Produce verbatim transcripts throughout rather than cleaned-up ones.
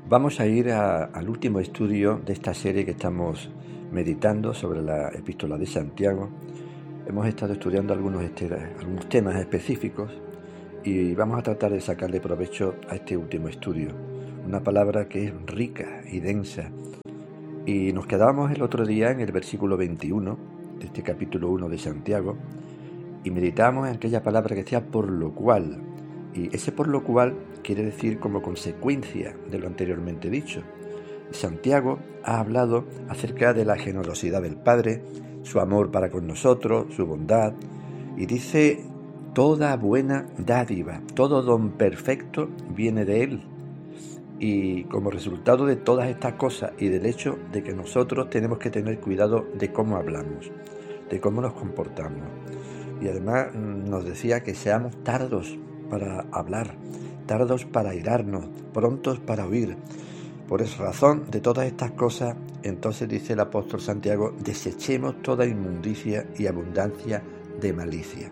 Vamos a ir a, al último estudio de esta serie que estamos meditando sobre la Epístola de Santiago. Hemos estado estudiando algunos, este, algunos temas específicos y vamos a tratar de sacarle provecho a este último estudio. Una palabra que es rica y densa. Y nos quedábamos el otro día en el versículo veintiuno de este capítulo uno de Santiago y meditábamos en aquella palabra que decía por lo cual. Y ese por lo cual quiere decir como consecuencia de lo anteriormente dicho. Santiago ha hablado acerca de la generosidad del Padre, su amor para con nosotros, su bondad, y dice, toda buena dádiva, todo don perfecto viene de Él. Y como resultado de todas estas cosas y del hecho de que nosotros tenemos que tener cuidado de cómo hablamos, de cómo nos comportamos. Y además nos decía que seamos tardos para hablar, tardos para airarnos, prontos para oír. Por esa razón de todas estas cosas, entonces dice el apóstol Santiago, desechemos toda inmundicia y abundancia de malicia.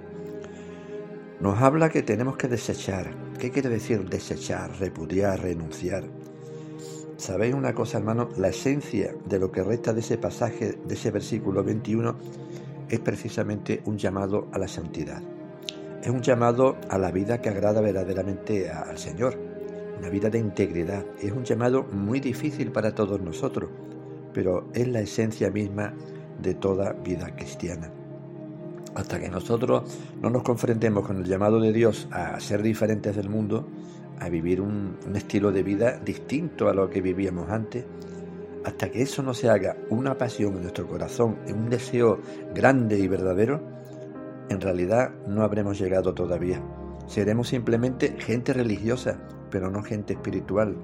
Nos habla que tenemos que desechar. ¿Qué quiere decir desechar, repudiar, renunciar? ¿Sabéis una cosa, hermano? La esencia de lo que resta de ese pasaje, de ese versículo veintiuno, es precisamente un llamado a la santidad. Es un llamado a la vida que agrada verdaderamente al Señor, una vida de integridad. Es un llamado muy difícil para todos nosotros, pero es la esencia misma de toda vida cristiana. Hasta que nosotros no nos confrontemos con el llamado de Dios a ser diferentes del mundo, a vivir un, un estilo de vida distinto a lo que vivíamos antes, hasta que eso no se haga una pasión en nuestro corazón, un deseo grande y verdadero, en realidad no habremos llegado todavía. Seremos simplemente gente religiosa, pero no gente espiritual.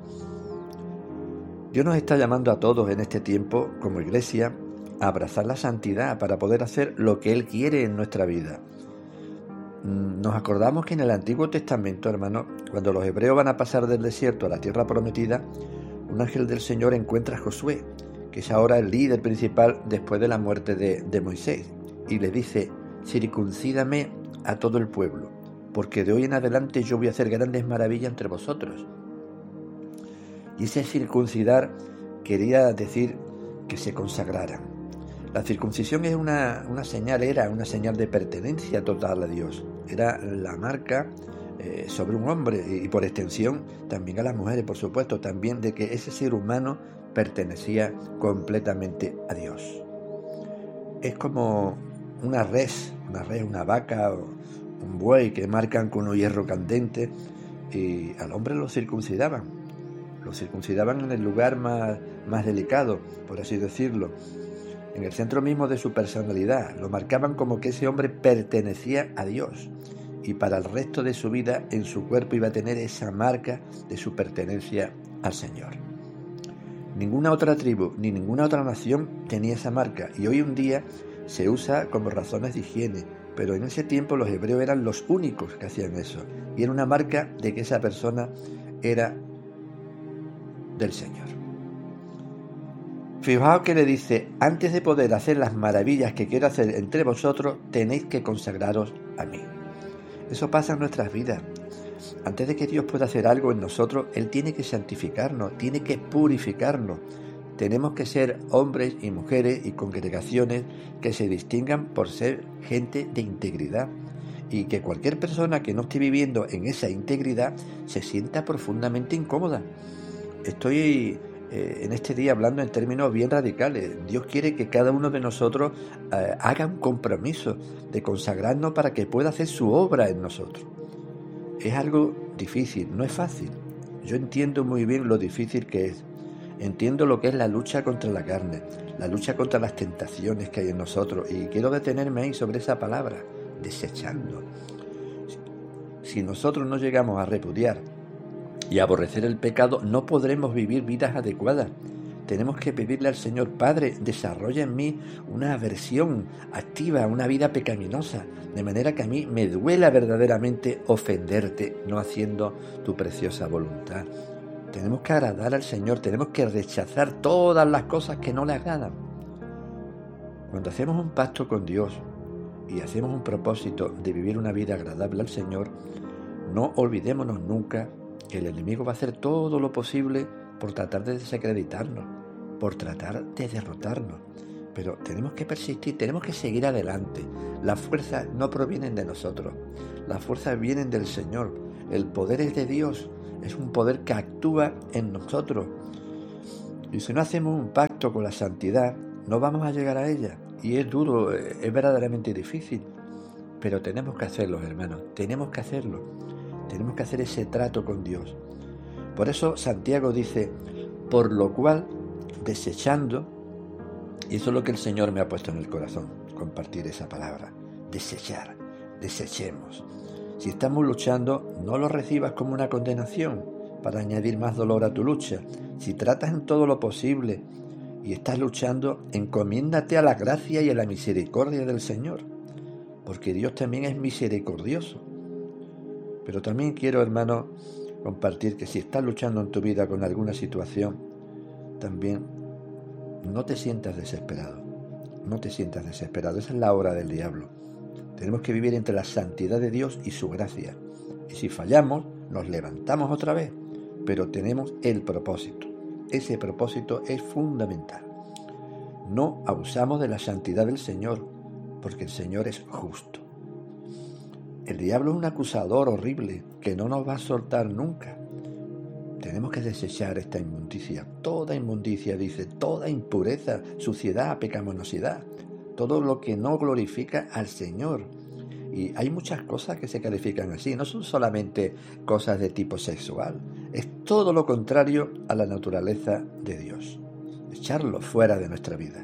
Dios nos está llamando a todos en este tiempo, como iglesia, a abrazar la santidad para poder hacer lo que Él quiere en nuestra vida. Nos acordamos que en el Antiguo Testamento, hermano, cuando los hebreos van a pasar del desierto a la tierra prometida, un ángel del Señor encuentra a Josué, que es ahora el líder principal después de la muerte de, de Moisés, y le dice, circuncídame a todo el pueblo, porque de hoy en adelante yo voy a hacer grandes maravillas entre vosotros. Y ese circuncidar quería decir que se consagraran. La circuncisión es una, una señal, era una señal de pertenencia total a Dios. Era la marca eh, sobre un hombre y por extensión también a las mujeres, por supuesto, también de que ese ser humano pertenecía completamente a Dios. Es como una res, una res, una vaca o un buey que marcan con un hierro candente y al hombre lo circuncidaban. Lo circuncidaban en el lugar más, más delicado, por así decirlo, en el centro mismo de su personalidad. Lo marcaban como que ese hombre pertenecía a Dios y para el resto de su vida en su cuerpo iba a tener esa marca de su pertenencia al Señor. Ninguna otra tribu ni ninguna otra nación tenía esa marca y hoy en día se usa como razones de higiene, pero en ese tiempo los hebreos eran los únicos que hacían eso y era una marca de que esa persona era del Señor. Fijaos que le dice, antes de poder hacer las maravillas que quiero hacer entre vosotros, tenéis que consagraros a mí. Eso pasa en nuestras vidas. Antes de que Dios pueda hacer algo en nosotros, Él tiene que santificarnos, tiene que purificarnos. Tenemos que ser hombres y mujeres y congregaciones que se distingan por ser gente de integridad y que cualquier persona que no esté viviendo en esa integridad se sienta profundamente incómoda. Estoy eh, en este día hablando en términos bien radicales. Dios quiere que cada uno de nosotros eh, haga un compromiso de consagrarnos para que pueda hacer su obra en nosotros. Es algo difícil, no es fácil. Yo entiendo muy bien lo difícil que es. Entiendo lo que es la lucha contra la carne, la lucha contra las tentaciones que hay en nosotros y quiero detenerme ahí sobre esa palabra, desechando. Si nosotros no llegamos a repudiar y a aborrecer el pecado, no podremos vivir vidas adecuadas. Tenemos que pedirle al Señor, Padre, desarrolla en mí una aversión activa, una vida pecaminosa, de manera que a mí me duela verdaderamente ofenderte, no haciendo tu preciosa voluntad. Tenemos que agradar al Señor, tenemos que rechazar todas las cosas que no le agradan. Cuando hacemos un pacto con Dios y hacemos un propósito de vivir una vida agradable al Señor, no olvidémonos nunca que el enemigo va a hacer todo lo posible por tratar de desacreditarnos, por tratar de derrotarnos. Pero tenemos que persistir, tenemos que seguir adelante. Las fuerzas no provienen de nosotros, las fuerzas vienen del Señor. El poder es de Dios, es un poder que actúa en nosotros. Y si no hacemos un pacto con la santidad, no vamos a llegar a ella. Y es duro, es verdaderamente difícil. Pero tenemos que hacerlo, hermanos, tenemos que hacerlo. Tenemos que hacer ese trato con Dios. Por eso Santiago dice, por lo cual, desechando, y eso es lo que el Señor me ha puesto en el corazón, compartir esa palabra, desechar, desechemos. Si estamos luchando, no lo recibas como una condenación para añadir más dolor a tu lucha. Si tratas en todo lo posible y estás luchando, encomiéndate a la gracia y a la misericordia del Señor, porque Dios también es misericordioso. Pero también quiero, hermano, compartir que si estás luchando en tu vida con alguna situación, también no te sientas desesperado, no te sientas desesperado, esa es la obra del diablo. Tenemos que vivir entre la santidad de Dios y su gracia. Y si fallamos, nos levantamos otra vez, pero tenemos el propósito. Ese propósito es fundamental. No abusamos de la santidad del Señor, porque el Señor es justo. El diablo es un acusador horrible que no nos va a soltar nunca. Tenemos que desechar esta inmundicia. Toda inmundicia, dice, toda impureza, suciedad, pecaminosidad, todo lo que no glorifica al Señor. Y hay muchas cosas que se califican así, no son solamente cosas de tipo sexual, es todo lo contrario a la naturaleza de Dios. Echarlo fuera de nuestra vida.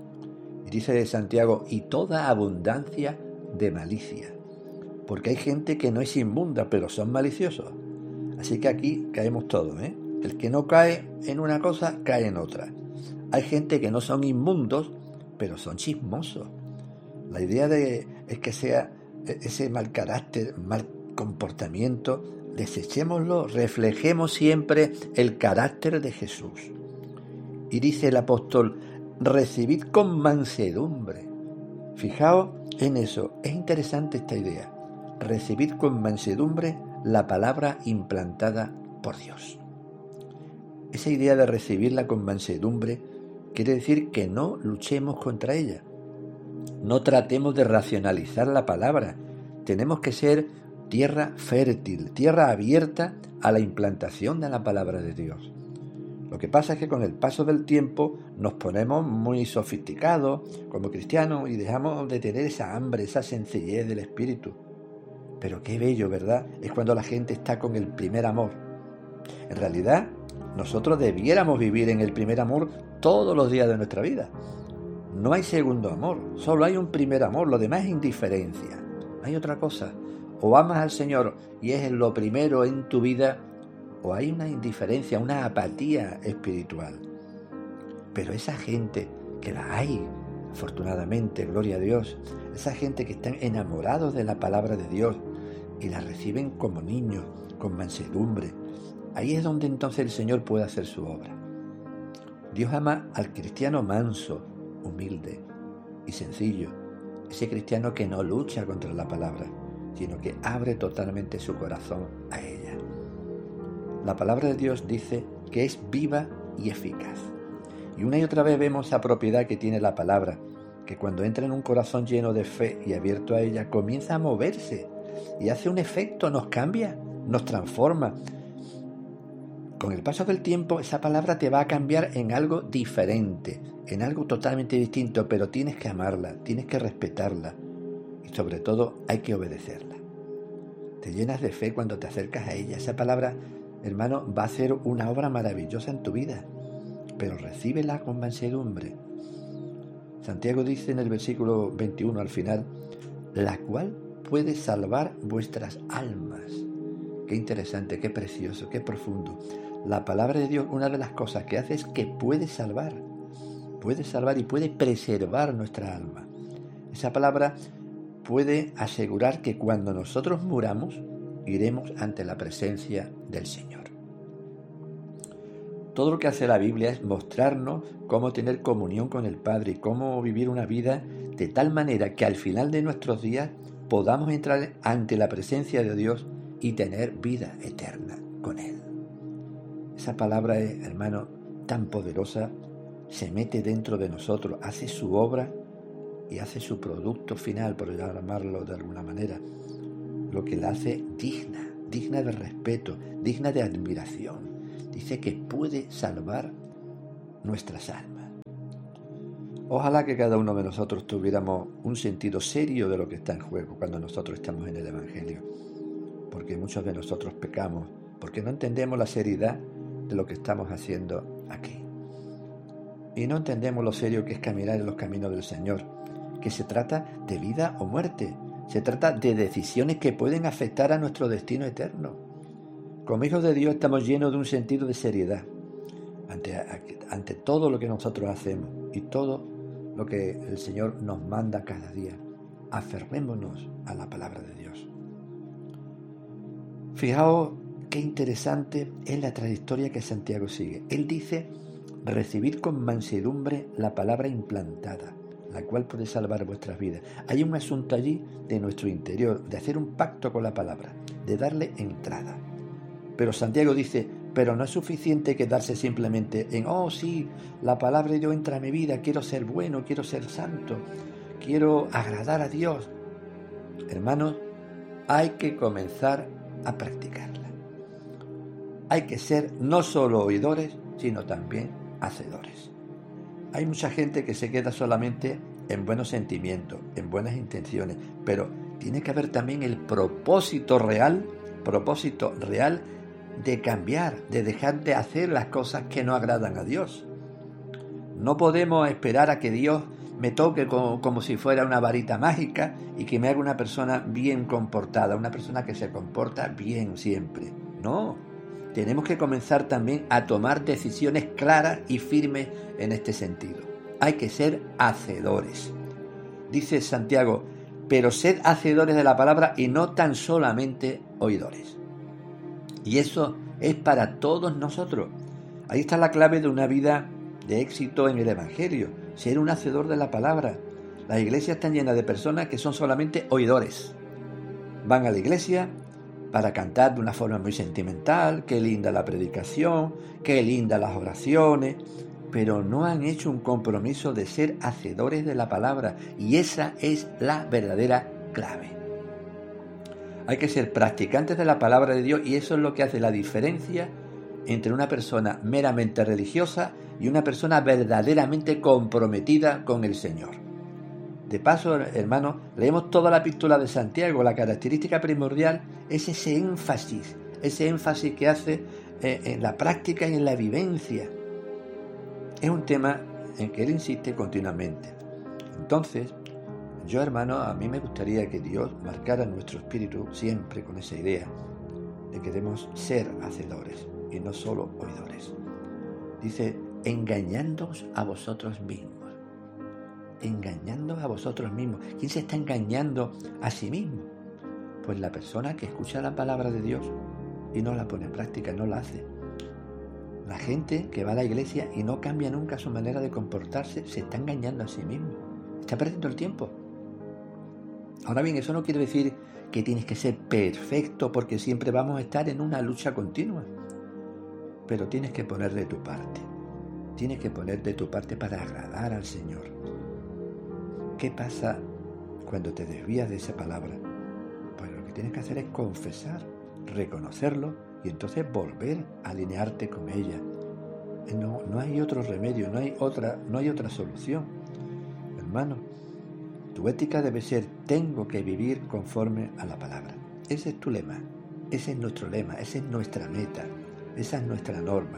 Y dice Santiago, y toda abundancia de malicia. Porque hay gente que no es inmunda, pero son maliciosos. Así que aquí caemos todos, ¿eh? El que no cae en una cosa, cae en otra. Hay gente que no son inmundos, pero son chismosos. La idea de, es que sea ese mal carácter, mal comportamiento, desechémoslo, reflejemos siempre el carácter de Jesús. Y dice el apóstol, recibid con mansedumbre. Fijaos en eso, es interesante esta idea. Recibid con mansedumbre la palabra implantada por Dios. Esa idea de recibirla con mansedumbre quiere decir que no luchemos contra ella. No tratemos de racionalizar la palabra. Tenemos que ser tierra fértil, tierra abierta a la implantación de la palabra de Dios. Lo que pasa es que con el paso del tiempo nos ponemos muy sofisticados como cristianos y dejamos de tener esa hambre, esa sencillez del espíritu. Pero qué bello, ¿verdad? Es cuando la gente está con el primer amor. En realidad, nosotros debiéramos vivir en el primer amor todos los días de nuestra vida. No hay segundo amor, solo hay un primer amor, lo demás es indiferencia. No hay otra cosa. O amas al Señor y es lo primero en tu vida, o hay una indiferencia, una apatía espiritual. Pero esa gente, que la hay, afortunadamente, gloria a Dios, esa gente que están enamorados de la palabra de Dios y la reciben como niños, con mansedumbre, ahí es donde entonces el Señor puede hacer su obra. Dios ama al cristiano manso, humilde y sencillo, ese cristiano que no lucha contra la palabra, sino que abre totalmente su corazón a ella. La palabra de Dios dice que es viva y eficaz. Y una y otra vez vemos esa propiedad que tiene la palabra, que cuando entra en un corazón lleno de fe y abierto a ella, comienza a moverse y hace un efecto, nos cambia, nos transforma. Con el paso del tiempo, esa palabra te va a cambiar en algo diferente, en algo totalmente distinto, pero tienes que amarla, tienes que respetarla y sobre todo hay que obedecerla. Te llenas de fe cuando te acercas a ella. Esa palabra, hermano, va a hacer una obra maravillosa en tu vida, pero recíbela con mansedumbre. Santiago dice en el versículo veintiuno al final, la cual puede salvar vuestras almas. Qué interesante, qué precioso, qué profundo. La palabra de Dios, una de las cosas que hace es que puede salvar, puede salvar y puede preservar nuestra alma. Esa palabra puede asegurar que cuando nosotros muramos, iremos ante la presencia del Señor. Todo lo que hace la Biblia es mostrarnos cómo tener comunión con el Padre y cómo vivir una vida de tal manera que al final de nuestros días podamos entrar ante la presencia de Dios y tener vida eterna con Él. esa palabra es, hermano, tan poderosa, se mete dentro de nosotros, hace su obra y hace su producto final, por llamarlo de alguna manera, lo que la hace digna, digna de respeto, digna de admiración. Dice que puede salvar nuestras almas. Ojalá que cada uno de nosotros tuviéramos un sentido serio de lo que está en juego cuando nosotros estamos en el Evangelio, porque muchos de nosotros pecamos, porque no entendemos la seriedad de lo que estamos haciendo aquí. Y no entendemos lo serio que es caminar en los caminos del Señor, que se trata de vida o muerte, se trata de decisiones que pueden afectar a nuestro destino eterno. Como hijos de Dios estamos llenos de un sentido de seriedad ante, ante todo lo que nosotros hacemos y todo lo que el Señor nos manda cada día. Aferrémonos a la palabra de Dios. Fijaos qué interesante es la trayectoria que Santiago sigue. Él dice: recibid con mansedumbre la palabra implantada, la cual puede salvar vuestras vidas. Hay un asunto allí de nuestro interior, de hacer un pacto con la palabra, de darle entrada. Pero Santiago dice, pero no es suficiente quedarse simplemente en, oh sí, la palabra de Dios entra a mi vida, quiero ser bueno, quiero ser santo, quiero agradar a Dios. Hermanos, hay que comenzar a practicarla. Hay que ser no solo oidores, sino también hacedores. Hay mucha gente que se queda solamente en buenos sentimientos, en buenas intenciones, pero tiene que haber también el propósito real, propósito real de cambiar, de dejar de hacer las cosas que no agradan a Dios. No podemos esperar a que Dios me toque como, como si fuera una varita mágica y que me haga una persona bien comportada, una persona que se comporta bien siempre. No, tenemos que comenzar también a tomar decisiones claras y firmes en este sentido. Hay que ser hacedores. Dice Santiago, pero sed hacedores de la palabra y no tan solamente oidores. Y eso es para todos nosotros. Ahí está la clave de una vida de éxito en el Evangelio, ser un hacedor de la palabra. Las iglesias están llenas de personas que son solamente oidores. Van a la iglesia para cantar de una forma muy sentimental, qué linda la predicación, qué lindas las oraciones, pero no han hecho un compromiso de ser hacedores de la palabra, y esa es la verdadera clave. Hay que ser practicantes de la palabra de Dios, y eso es lo que hace la diferencia entre una persona meramente religiosa y una persona verdaderamente comprometida con el Señor. De paso, hermanos, leemos toda la epístola de Santiago. La característica primordial es ese énfasis, ese énfasis que hace eh, en la práctica y en la vivencia. Es un tema en que él insiste continuamente. Entonces, yo, hermano, a mí me gustaría que Dios marcara nuestro espíritu siempre con esa idea de que debemos ser hacedores y no solo oidores. Dice, engañándoos a vosotros mismos. Engañándoos a vosotros mismos. ¿Quién se está engañando a sí mismo? Pues la persona que escucha la palabra de Dios y no la pone en práctica, no la hace. La gente que va a la iglesia y no cambia nunca su manera de comportarse, se está engañando a sí mismo. Está perdiendo el tiempo. Ahora bien, eso no quiere decir que tienes que ser perfecto, porque siempre vamos a estar en una lucha continua. Pero tienes que poner de tu parte. Tienes que poner de tu parte para agradar al Señor. ¿Qué pasa cuando te desvías de esa palabra? Pues lo que tienes que hacer es confesar, reconocerlo y entonces volver a alinearte con ella. No, no hay otro remedio, no hay otra, no hay otra solución. Hermano, tu ética debe ser: tengo que vivir conforme a la palabra. Ese es tu lema, ese es nuestro lema, esa es nuestra meta, esa es nuestra norma.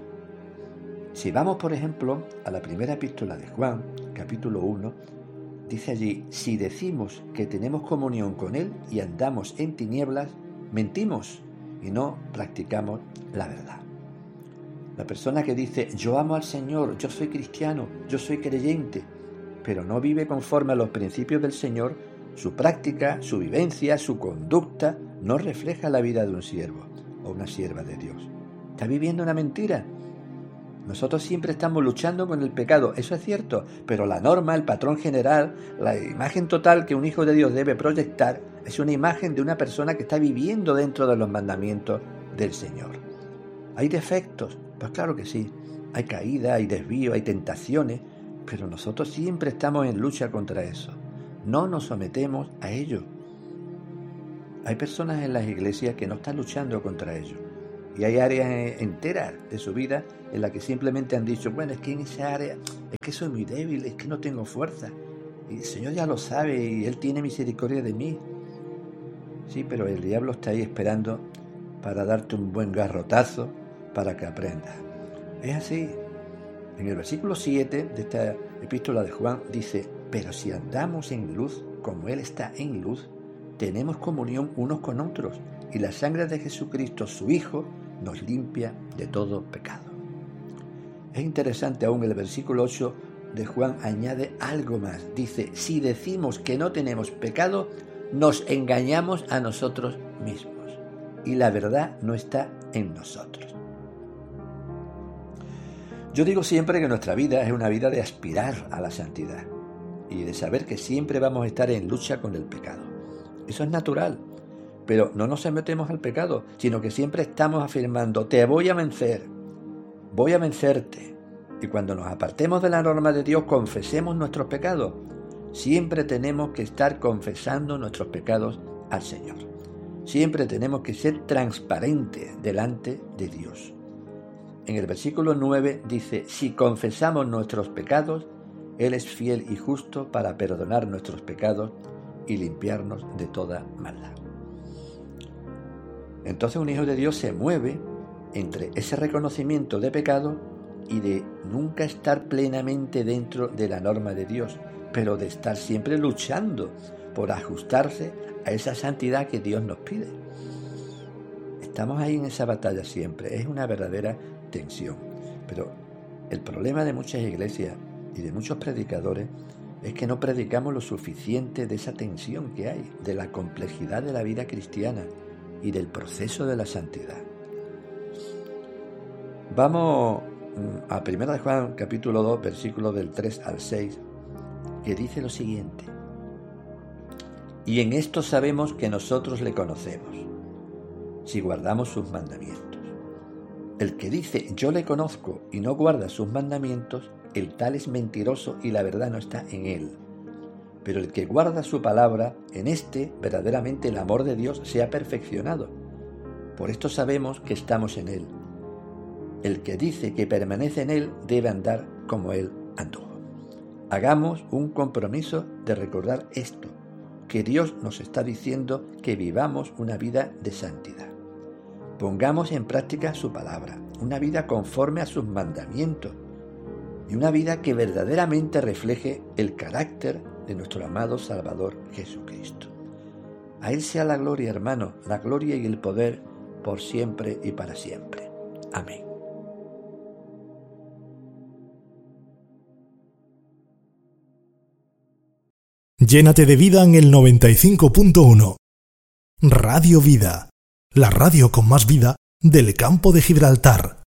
Si vamos, por ejemplo, a la primera epístola de Juan, capítulo uno, dice allí, si decimos que tenemos comunión con Él y andamos en tinieblas, mentimos y no practicamos la verdad. La persona que dice, yo amo al Señor, yo soy cristiano, yo soy creyente, pero no vive conforme a los principios del Señor, su práctica, su vivencia, su conducta, no refleja la vida de un siervo o una sierva de Dios. Está viviendo una mentira. Nosotros siempre estamos luchando con el pecado, eso es cierto, pero la norma, el patrón general, la imagen total que un hijo de Dios debe proyectar es una imagen de una persona que está viviendo dentro de los mandamientos del Señor. ¿Hay defectos? Pues claro que sí. Hay caída, hay desvío, hay tentaciones, pero nosotros siempre estamos en lucha contra eso. No nos sometemos a ello. Hay personas en las iglesias que no están luchando contra ello. Y hay áreas enteras de su vida en las que simplemente han dicho, bueno, es que en esa área, es que soy muy débil, es que no tengo fuerza. Y el Señor ya lo sabe y Él tiene misericordia de mí. Sí, pero el diablo está ahí esperando para darte un buen garrotazo para que aprendas. Es así. En el versículo siete de esta epístola de Juan dice, pero si andamos en luz, como Él está en luz, tenemos comunión unos con otros, y la sangre de Jesucristo, su Hijo, nos limpia de todo pecado. Es interesante aún el versículo ocho de Juan añade algo más. Dice, si decimos que no tenemos pecado, nos engañamos a nosotros mismos, y la verdad no está en nosotros. Yo digo siempre que nuestra vida es una vida de aspirar a la santidad y de saber que siempre vamos a estar en lucha con el pecado. Eso es natural, pero no nos sometemos al pecado, sino que siempre estamos afirmando, te voy a vencer, voy a vencerte. Y cuando nos apartemos de la norma de Dios, confesemos nuestros pecados. Siempre tenemos que estar confesando nuestros pecados al Señor. Siempre tenemos que ser transparentes delante de Dios. En el versículo nueve dice, si confesamos nuestros pecados, Él es fiel y justo para perdonar nuestros pecados y limpiarnos de toda maldad. Entonces un hijo de Dios se mueve entre ese reconocimiento de pecado y de nunca estar plenamente dentro de la norma de Dios, pero de estar siempre luchando por ajustarse a esa santidad que Dios nos pide. Estamos ahí en esa batalla siempre, es una verdadera tensión. Pero el problema de muchas iglesias y de muchos predicadores es que no predicamos lo suficiente de esa tensión que hay, de la complejidad de la vida cristiana y del proceso de la santidad. Vamos a primera de Juan, capítulo dos, versículos del tres al seis, que dice lo siguiente. Y en esto sabemos que nosotros le conocemos, si guardamos sus mandamientos. El que dice, yo le conozco, y no guarda sus mandamientos, el tal es mentiroso y la verdad no está en él. Pero el que guarda su palabra, en este verdaderamente el amor de Dios se ha perfeccionado. Por esto sabemos que estamos en él. El que dice que permanece en él debe andar como él anduvo. Hagamos un compromiso de recordar esto, que Dios nos está diciendo que vivamos una vida de santidad. Pongamos en práctica su palabra, una vida conforme a sus mandamientos y una vida que verdaderamente refleje el carácter de nuestro amado Salvador Jesucristo. A Él sea la gloria, hermano, la gloria y el poder por siempre y para siempre. Amén. Llénate de vida en el noventa y cinco punto uno. Radio Vida, la radio con más vida del campo de Gibraltar.